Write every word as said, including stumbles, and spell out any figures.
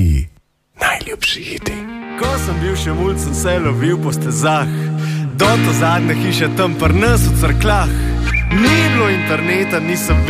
moji najljubši hiti. Ko sem bil še mulj, sem se lovil po stezah, do to zadnje hiše tam pri nas v Cerkljah. Ni bilo interneta, nisem